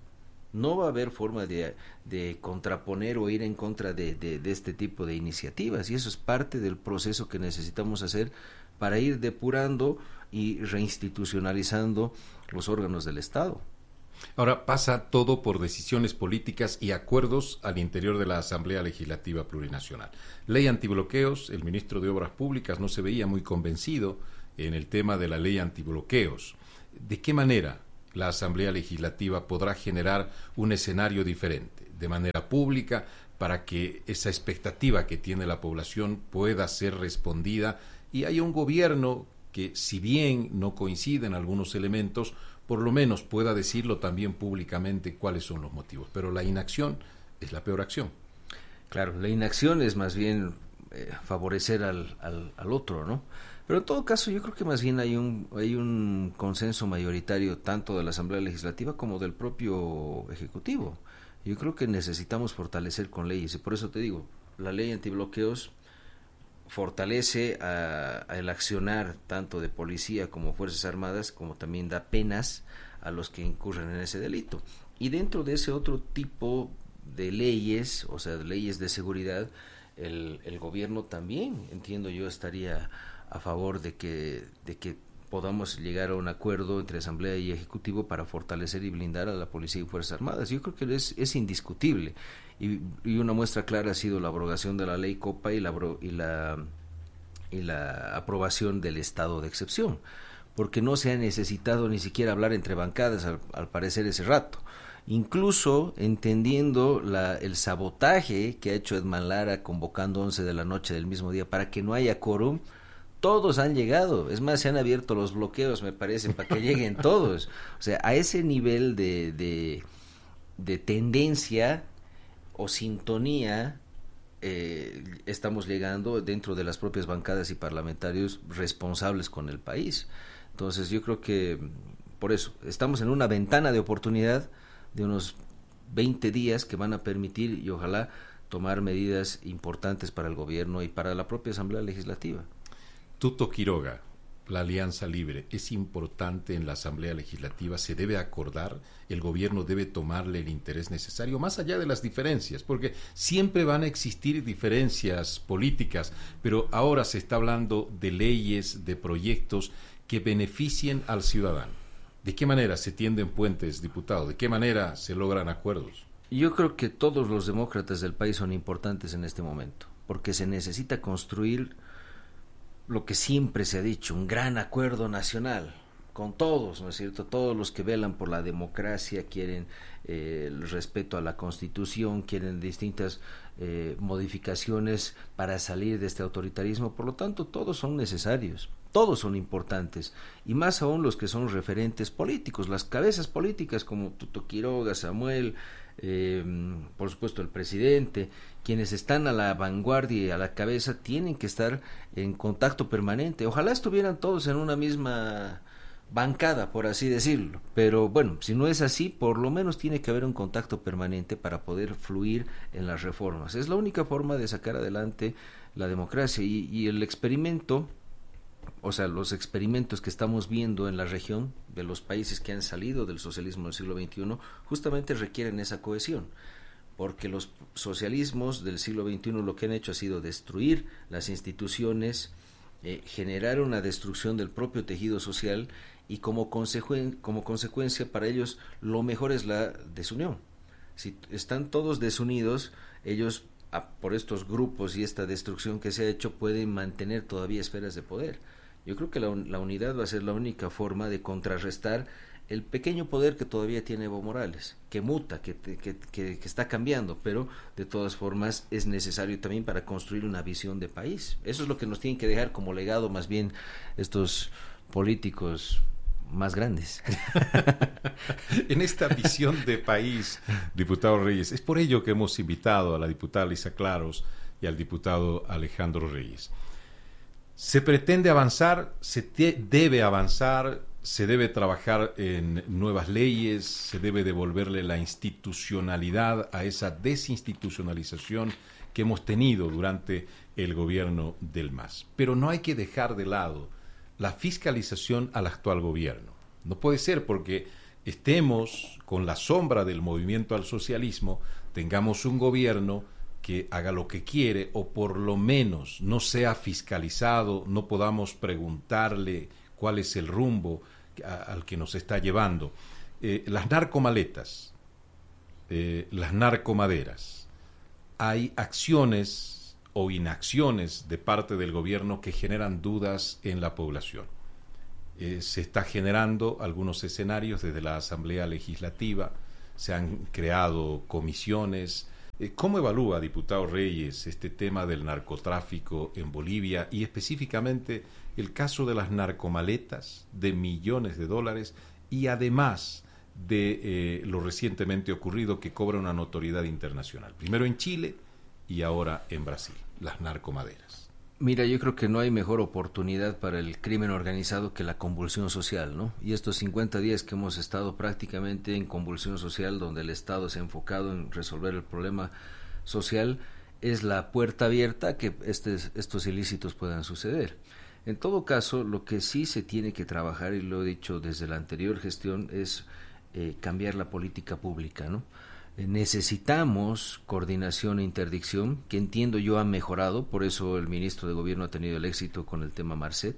No va a haber forma de contraponer o ir en contra de este tipo de iniciativas, y eso es parte del proceso que necesitamos hacer para ir depurando y reinstitucionalizando los órganos del Estado. Ahora pasa todo por decisiones políticas y acuerdos al interior de la Asamblea Legislativa Plurinacional. Ley antibloqueos, el ministro de Obras Públicas no se veía muy convencido en el tema de la ley antibloqueos. ¿De qué manera la Asamblea Legislativa podrá generar un escenario diferente, de manera pública, para que esa expectativa que tiene la población pueda ser respondida y haya un gobierno que, si bien no coinciden algunos elementos, por lo menos pueda decirlo también públicamente cuáles son los motivos? Pero la inacción es la peor acción. Claro, la inacción es más bien favorecer al otro, ¿no? Pero en todo caso yo creo que más bien hay un consenso mayoritario tanto de la Asamblea Legislativa como del propio Ejecutivo. Yo creo que necesitamos fortalecer con leyes, y por eso te digo, la ley antibloqueos fortalece el accionar tanto de policía como Fuerzas Armadas, como también da penas a los que incurren en ese delito. Y dentro de ese otro tipo de leyes, o sea, de leyes de seguridad, el gobierno también, entiendo yo, estaría a favor de que podamos llegar a un acuerdo entre Asamblea y Ejecutivo para fortalecer y blindar a la Policía y Fuerzas Armadas. Yo creo que es indiscutible, y una muestra clara ha sido la abrogación de la ley Copa y la aprobación del estado de excepción, porque no se ha necesitado ni siquiera hablar entre bancadas al parecer ese rato. Incluso entendiendo el sabotaje que ha hecho Edman Lara convocando 11 de la noche del mismo día para que no haya quórum, todos han llegado. Es más, se han abierto los bloqueos, me parece, para que lleguen todos. O sea, a ese nivel de tendencia o sintonía estamos llegando dentro de las propias bancadas y parlamentarios responsables con el país. Entonces yo creo que por eso estamos en una ventana de oportunidad de unos 20 días que van a permitir, y ojalá, tomar medidas importantes para el gobierno y para la propia Asamblea Legislativa. Tuto Quiroga, la Alianza Libre, ¿es importante en la Asamblea Legislativa? ¿Se debe acordar? ¿El gobierno debe tomarle el interés necesario? Más allá de las diferencias, porque siempre van a existir diferencias políticas, pero ahora se está hablando de leyes, de proyectos que beneficien al ciudadano. ¿De qué manera se tienden puentes, diputado? ¿De qué manera se logran acuerdos? Yo creo que todos los demócratas del país son importantes en este momento, porque se necesita construir lo que siempre se ha dicho, un gran acuerdo nacional, con todos, ¿no es cierto? Todos los que velan por la democracia, quieren el respeto a la Constitución, quieren distintas modificaciones para salir de este autoritarismo. Por lo tanto, todos son necesarios, todos son importantes, y más aún los que son referentes políticos, las cabezas políticas como Tuto Quiroga, Samuel, por supuesto el presidente, quienes están a la vanguardia y a la cabeza tienen que estar en contacto permanente. Ojalá estuvieran todos en una misma bancada, por así decirlo, pero bueno, si no es así, por lo menos tiene que haber un contacto permanente para poder fluir en las reformas. Es la única forma de sacar adelante la democracia, y el experimento, o sea, los experimentos que estamos viendo en la región de los países que han salido del socialismo del siglo XXI justamente requieren esa cohesión, porque los socialismos del siglo XXI lo que han hecho ha sido destruir las instituciones, generar una destrucción del propio tejido social, y como consecuencia para ellos lo mejor es la desunión. Si están todos desunidos, ellos por estos grupos y esta destrucción que se ha hecho pueden mantener todavía esferas de poder. Yo creo que la unidad va a ser la única forma de contrarrestar el pequeño poder que todavía tiene Evo Morales, que muta, que está cambiando, pero de todas formas es necesario también para construir una visión de país. Eso es lo que nos tienen que dejar como legado más bien estos políticos más grandes. En esta visión de país, diputado Reyes, es por ello que hemos invitado a la diputada Lisa Claros y al diputado Alejandro Reyes. Se pretende avanzar, debe avanzar, se debe trabajar en nuevas leyes, se debe devolverle la institucionalidad a esa desinstitucionalización que hemos tenido durante el gobierno del MAS. Pero no hay que dejar de lado la fiscalización al actual gobierno. No puede ser, porque estemos con la sombra del movimiento al socialismo, tengamos un gobierno que haga lo que quiere o por lo menos no sea fiscalizado, no podamos preguntarle cuál es el rumbo al que nos está llevando. Las narcomaletas, las narcomaderas, hay acciones o inacciones de parte del gobierno que generan dudas en la población. Se está generando algunos escenarios desde la Asamblea Legislativa, se han creado comisiones. ¿Cómo evalúa, diputado Reyes, este tema del narcotráfico en Bolivia y específicamente el caso de las narcomaletas de millones de dólares y además de lo recientemente ocurrido que cobra una notoriedad internacional? Primero en Chile y ahora en Brasil, las narcomaderas. Mira, yo creo que no hay mejor oportunidad para el crimen organizado que la convulsión social, ¿no? Y estos 50 días que hemos estado prácticamente en convulsión social, donde el Estado se ha enfocado en resolver el problema social, es la puerta abierta a que estos ilícitos puedan suceder. En todo caso, lo que sí se tiene que trabajar, y lo he dicho desde la anterior gestión, es cambiar la política pública, ¿no? Necesitamos coordinación e interdicción, que entiendo yo ha mejorado, por eso el ministro de Gobierno ha tenido el éxito con el tema Marcet,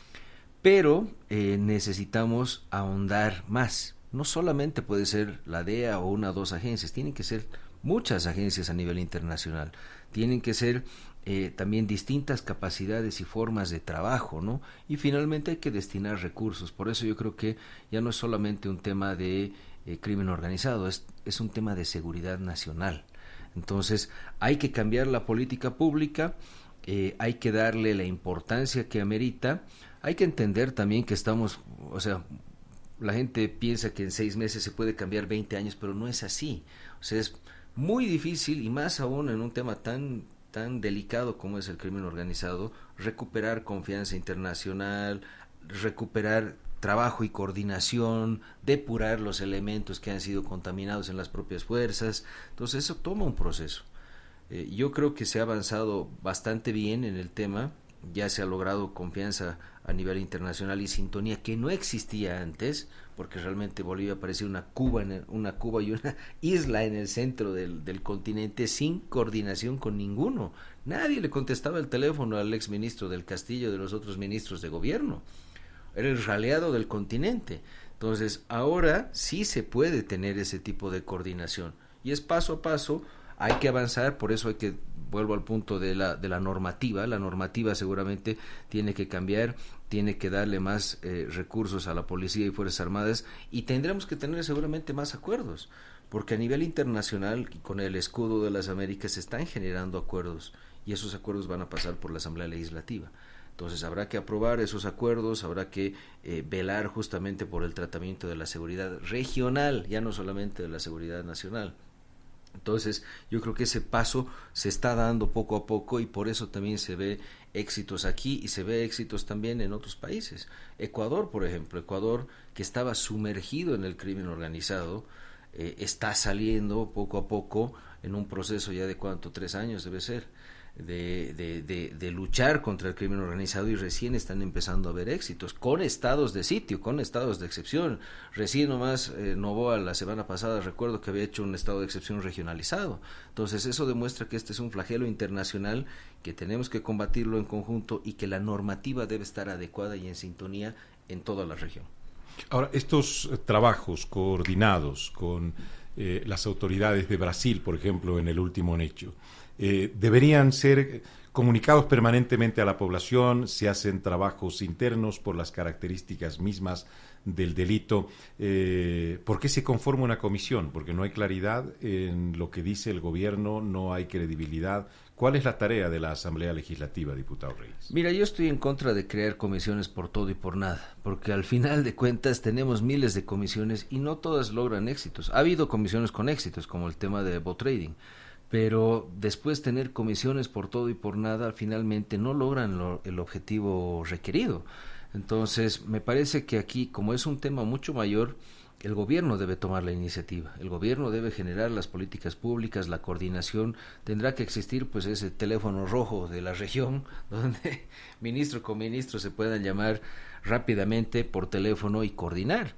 pero necesitamos ahondar más. No solamente puede ser la DEA o una o dos agencias, tienen que ser muchas agencias a nivel internacional, tienen que ser también distintas capacidades y formas de trabajo, ¿no? Y finalmente hay que destinar recursos. Por eso yo creo que ya no es solamente un tema de crimen organizado, es un tema de seguridad nacional. Entonces hay que cambiar la política pública, hay que darle la importancia que amerita, hay que entender también que estamos, o sea, la gente piensa que en 6 meses se puede cambiar 20 años, pero no es así. O sea, es muy difícil, y más aún en un tema tan delicado como es el crimen organizado, recuperar confianza internacional, recuperar trabajo y coordinación, depurar los elementos que han sido contaminados en las propias fuerzas. Entonces eso toma un proceso. Yo creo que se ha avanzado bastante bien en el tema, ya se ha logrado confianza a nivel internacional y sintonía que no existía antes, porque realmente Bolivia parecía una Cuba y una isla en el centro del continente sin coordinación con ninguno. Nadie le contestaba el teléfono al exministro del Castillo, de los otros ministros de gobierno. Era el raleado del continente. Entonces ahora sí se puede tener ese tipo de coordinación y es paso a paso, hay que avanzar. Por eso vuelvo al punto de la normativa. La normativa seguramente tiene que cambiar, tiene que darle más recursos a la policía y fuerzas armadas, y tendremos que tener seguramente más acuerdos, porque a nivel internacional y con el escudo de las Américas se están generando acuerdos, y esos acuerdos van a pasar por la Asamblea Legislativa. Entonces habrá que aprobar esos acuerdos, habrá que velar justamente por el tratamiento de la seguridad regional, ya no solamente de la seguridad nacional. Entonces yo creo que ese paso se está dando poco a poco, y por eso también se ve éxitos aquí y se ve éxitos también en otros países. Ecuador, por ejemplo, Ecuador, que estaba sumergido en el crimen organizado, está saliendo poco a poco en un proceso ya de 3 años debe ser, de luchar contra el crimen organizado, y recién están empezando a haber éxitos con estados de sitio, con estados de excepción. Recién nomás Noboa la semana pasada recuerdo que había hecho un estado de excepción regionalizado. Entonces eso demuestra que este es un flagelo internacional que tenemos que combatirlo en conjunto, y que la normativa debe estar adecuada y en sintonía en toda la región. Ahora, estos trabajos coordinados con las autoridades de Brasil, por ejemplo, en el último hecho, deberían ser comunicados permanentemente a la población. Se hacen trabajos internos por las características mismas del delito. ¿Por qué se conforma una comisión? Porque no hay claridad en lo que dice el gobierno, no hay credibilidad. ¿Cuál es la tarea de la Asamblea Legislativa, diputado Reyes? Mira, yo estoy en contra de crear comisiones por todo y por nada, porque al final de cuentas tenemos miles de comisiones y no todas logran éxitos. Ha habido comisiones con éxitos, como el tema de bot trading, pero después tener comisiones por todo y por nada finalmente no logran el objetivo requerido. Entonces me parece que aquí, como es un tema mucho mayor, el gobierno debe tomar la iniciativa, el gobierno debe generar las políticas públicas, la coordinación. Tendrá que existir pues ese teléfono rojo de la región donde ministro con ministro se puedan llamar rápidamente por teléfono y coordinar.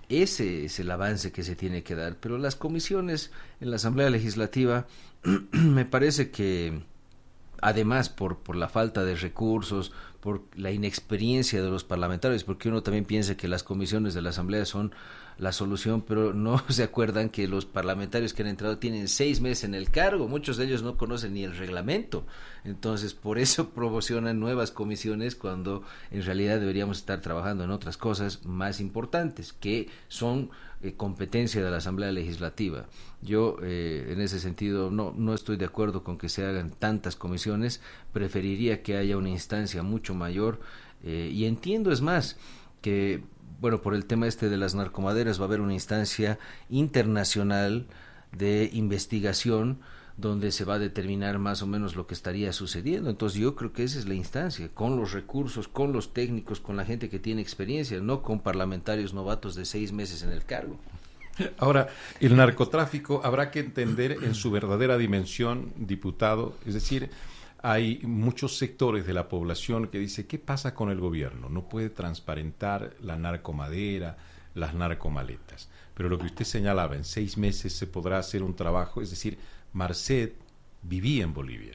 ese es el avance que se tiene que dar. Pero las comisiones en la Asamblea Legislativa me parece que, además por la falta de recursos, por la inexperiencia de los parlamentarios, porque uno también piensa que las comisiones de la Asamblea son la solución, pero no se acuerdan que los parlamentarios que han entrado tienen 6 meses en el cargo, muchos de ellos no conocen ni el reglamento, entonces por eso promocionan nuevas comisiones cuando en realidad deberíamos estar trabajando en otras cosas más importantes, que son competencia de la Asamblea Legislativa. Yo en ese sentido no estoy de acuerdo con que se hagan tantas comisiones, preferiría que haya una instancia mucho mayor, y entiendo, es más, que bueno, por el tema de las narcomaderas va a haber una instancia internacional de investigación donde se va a determinar más o menos lo que estaría sucediendo. Entonces yo creo que esa es la instancia, con los recursos, con los técnicos, con la gente que tiene experiencia, no con parlamentarios novatos de 6 meses en el cargo. Ahora, el narcotráfico habrá que entender en su verdadera dimensión, diputado, es decir, hay muchos sectores de la población que dice, ¿qué pasa con el gobierno? No puede transparentar la narcomadera, las narcomaletas. Pero lo que usted señalaba, en 6 meses se podrá hacer un trabajo, es decir, Marcet vivía en Bolivia.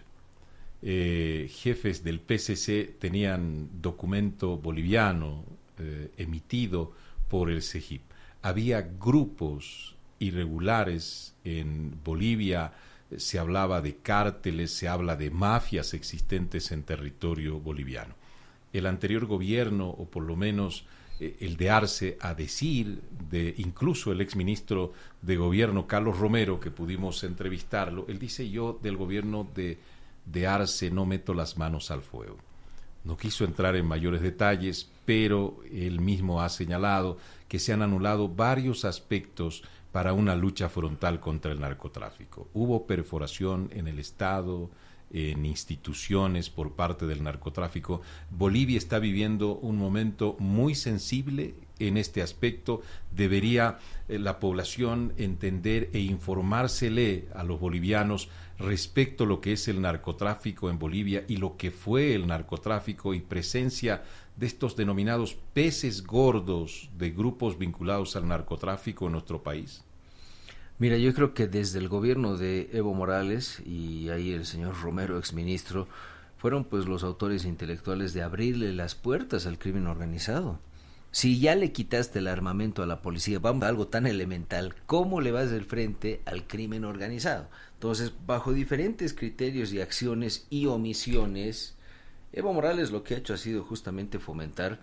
Jefes del PCC tenían documento boliviano emitido por el CEGIP. Había grupos irregulares en Bolivia, se hablaba de cárteles, se habla de mafias existentes en territorio boliviano. El anterior gobierno, o por lo menos el de Arce, a decir de incluso el exministro de gobierno Carlos Romero, que pudimos entrevistarlo, él dice: yo del gobierno de Arce no meto las manos al fuego. No quiso entrar en mayores detalles, pero él mismo ha señalado que se han anulado varios aspectos para una lucha frontal contra el narcotráfico. Hubo perforación en el Estado, en instituciones por parte del narcotráfico. Bolivia está viviendo un momento muy sensible en este aspecto. Debería la población entender e informársele a los bolivianos respecto a lo que es el narcotráfico en Bolivia y lo que fue el narcotráfico y presencia de estos denominados peces gordos de grupos vinculados al narcotráfico en nuestro país. Mira, yo creo que desde el gobierno de Evo Morales y ahí el señor Romero, exministro, fueron pues los autores intelectuales de abrirle las puertas al crimen organizado. Si ya le quitaste el armamento a la policía, vamos a algo tan elemental, ¿cómo le vas del frente al crimen organizado? Entonces, bajo diferentes criterios y acciones y omisiones, Evo Morales lo que ha hecho ha sido justamente fomentar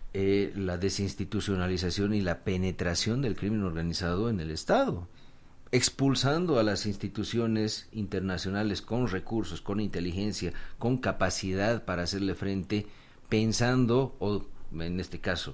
la desinstitucionalización y la penetración del crimen organizado en el Estado, expulsando a las instituciones internacionales con recursos, con inteligencia, con capacidad para hacerle frente, pensando, o en este caso,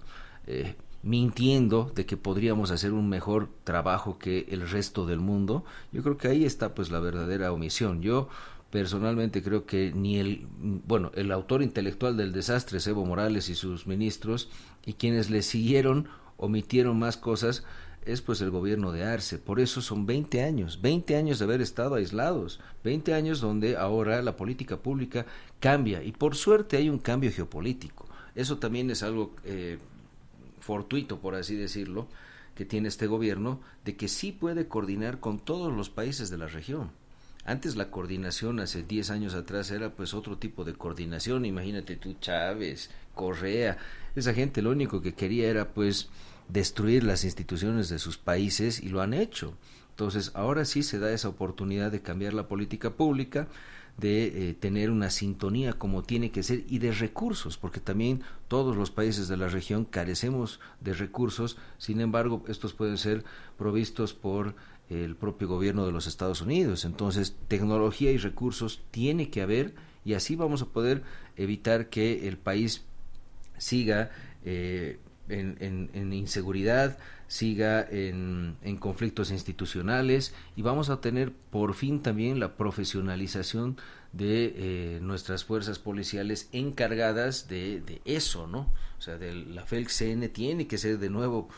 mintiendo de que podríamos hacer un mejor trabajo que el resto del mundo. Yo creo que ahí está pues la verdadera omisión. Yo personalmente creo que ni el autor intelectual del desastre es Evo Morales y sus ministros, y quienes le siguieron omitieron más cosas, es pues el gobierno de Arce. Por eso son 20 años de haber estado aislados, 20 años donde ahora la política pública cambia, y por suerte hay un cambio geopolítico. Eso también es algo fortuito, por así decirlo, que tiene este gobierno, de que sí puede coordinar con todos los países de la región. Antes la coordinación, hace 10 años atrás, era pues otro tipo de coordinación. Imagínate tú, Chávez, Correa, esa gente lo único que quería era pues destruir las instituciones de sus países, y lo han hecho. Entonces ahora sí se da esa oportunidad de cambiar la política pública, de tener una sintonía como tiene que ser, y de recursos, porque también todos los países de la región carecemos de recursos. Sin embargo, estos pueden ser provistos por el propio gobierno de los Estados Unidos. Entonces, tecnología y recursos tiene que haber, y así vamos a poder evitar que el país siga en inseguridad, siga en conflictos institucionales, y vamos a tener por fin también la profesionalización de nuestras fuerzas policiales encargadas de eso, ¿no? O sea, de la FELC-CN tiene que ser de nuevo,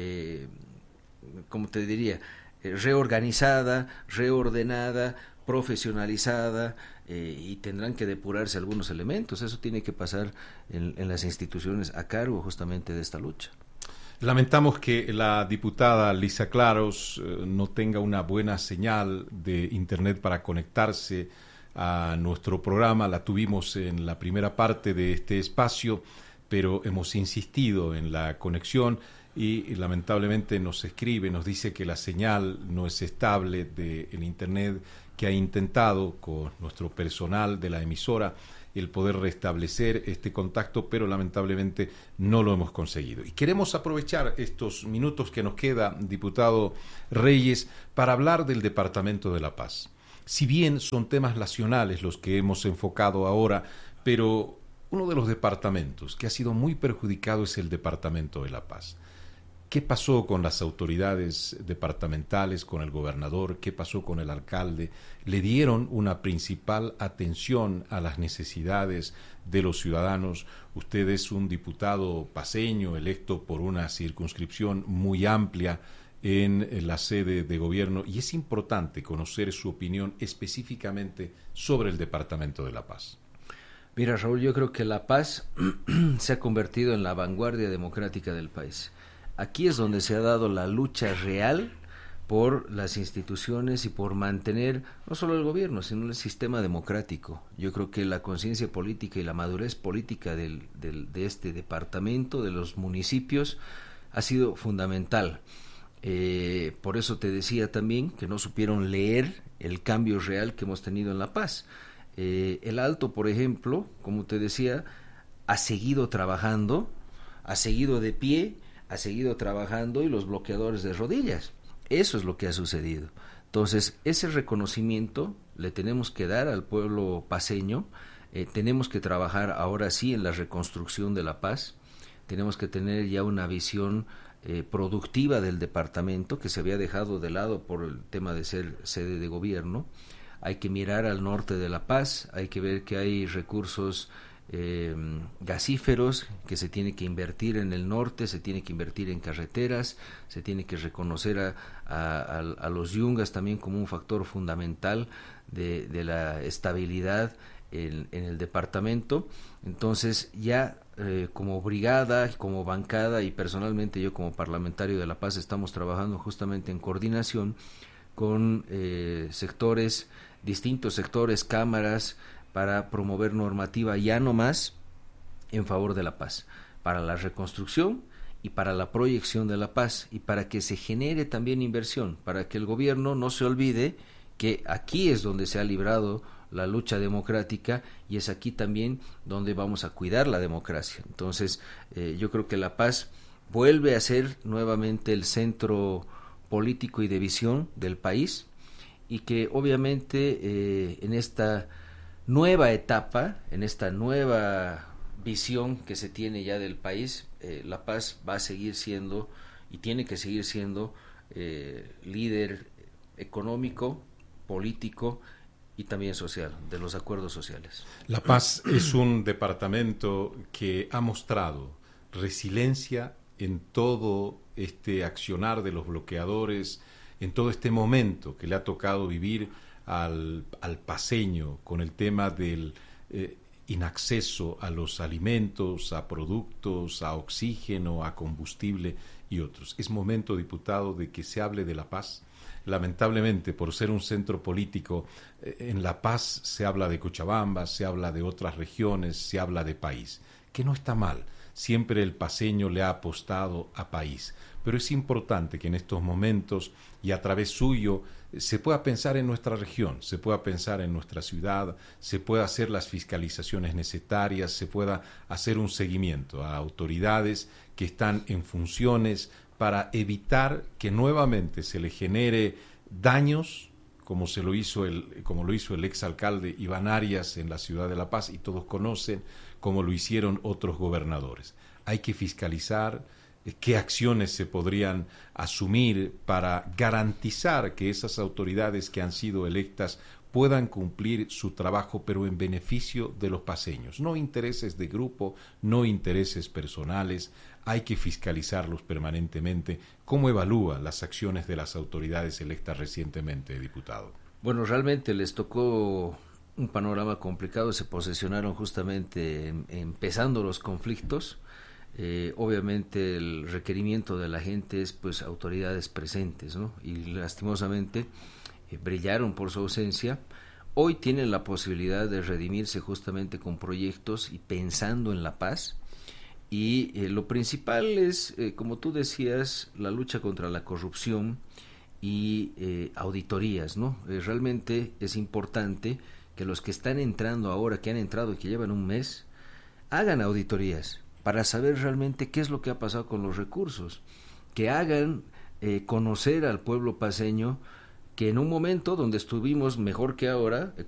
¿cómo te diría?, reorganizada, reordenada, profesionalizada, y tendrán que depurarse algunos elementos. Eso tiene que pasar en las instituciones a cargo justamente de esta lucha. Lamentamos que la diputada Lisa Claros no tenga una buena señal de internet para conectarse a nuestro programa. La tuvimos en la primera parte de este espacio, pero hemos insistido en la conexión y lamentablemente nos escribe, nos dice que la señal no es estable del internet, que ha intentado con nuestro personal de la emisora el poder restablecer este contacto, pero lamentablemente no lo hemos conseguido. Y queremos aprovechar estos minutos que nos queda, diputado Reyes, para hablar del Departamento de La Paz. Si bien son temas nacionales los que hemos enfocado ahora, pero uno de los departamentos que ha sido muy perjudicado es el Departamento de La Paz. ¿Qué pasó con las autoridades departamentales, con el gobernador? ¿Qué pasó con el alcalde? ¿Le dieron una principal atención a las necesidades de los ciudadanos? Usted es un diputado paceño electo por una circunscripción muy amplia en la sede de gobierno y es importante conocer su opinión específicamente sobre el Departamento de La Paz. Mira, Raúl, yo creo que La Paz se ha convertido en la vanguardia democrática del país. Aquí es donde se ha dado la lucha real por las instituciones y por mantener no solo el gobierno, sino el sistema democrático. Yo creo que la conciencia política y la madurez política de este departamento, de los municipios, ha sido fundamental. Por eso te decía también que no supieron leer el cambio real que hemos tenido en La Paz. El Alto, por ejemplo, como te decía, ha seguido trabajando, ha seguido de pie, ha seguido trabajando y los bloqueadores de rodillas. Eso es lo que ha sucedido. Entonces, ese reconocimiento le tenemos que dar al pueblo paceño. Tenemos que trabajar ahora sí en la reconstrucción de La Paz. Tenemos que tener ya una visión productiva del departamento que se había dejado de lado por el tema de ser sede de gobierno. Hay que mirar al norte de La Paz, hay que ver que hay recursos gasíferos que se tiene que invertir en el norte, se tiene que invertir en carreteras, se tiene que reconocer a los yungas también como un factor fundamental de la estabilidad en el departamento. Entonces ya como brigada, como bancada y personalmente yo como parlamentario de La Paz estamos trabajando justamente en coordinación con sectores, distintos sectores, cámaras, para promover normativa ya no más en favor de la paz, para la reconstrucción y para la proyección de la paz y para que se genere también inversión, para que el gobierno no se olvide que aquí es donde se ha librado la lucha democrática y es aquí también donde vamos a cuidar la democracia. Entonces, yo creo que La Paz vuelve a ser nuevamente el centro político y de visión del país y que obviamente en esta nueva etapa, en esta nueva visión que se tiene ya del país, La Paz va a seguir siendo y tiene que seguir siendo líder económico, político y también social, de los acuerdos sociales. La Paz es un departamento que ha mostrado resiliencia en todo este accionar de los bloqueadores, en todo este momento que le ha tocado vivir al paceño con el tema del inacceso a los alimentos, a productos, a oxígeno, a combustible y otros. Es momento, diputado, de que se hable de La Paz. Lamentablemente, por ser un centro político, en La Paz se habla de Cochabamba, se habla de otras regiones, se habla de país, que no está mal. Siempre el paceño le ha apostado a país, pero es importante que en estos momentos y a través suyo se pueda pensar en nuestra región, se pueda pensar en nuestra ciudad, se pueda hacer las fiscalizaciones necesarias, se pueda hacer un seguimiento a autoridades que están en funciones para evitar que nuevamente se le genere daños como lo hizo el exalcalde Iván Arias en la ciudad de La Paz, y todos conocen como lo hicieron otros gobernadores. Hay que fiscalizar qué acciones se podrían asumir para garantizar que esas autoridades que han sido electas puedan cumplir su trabajo, pero en beneficio de los paceños. No intereses de grupo, no intereses personales. Hay que fiscalizarlos permanentemente. ¿Cómo evalúa las acciones de las autoridades electas recientemente, diputado? Bueno, realmente les tocó un panorama complicado. Se posesionaron justamente empezando los conflictos. Obviamente el requerimiento de la gente es pues autoridades presentes, ¿no? Y lastimosamente brillaron por su ausencia. Hoy tienen la posibilidad de redimirse justamente con proyectos y pensando en la paz. Y lo principal es, como tú decías, la lucha contra la corrupción y auditorías, ¿no? Realmente es importante que los que están entrando ahora, que han entrado y que llevan un mes, hagan auditorías para saber realmente qué es lo que ha pasado con los recursos, que hagan conocer al pueblo paceño que en un momento donde estuvimos mejor que ahora,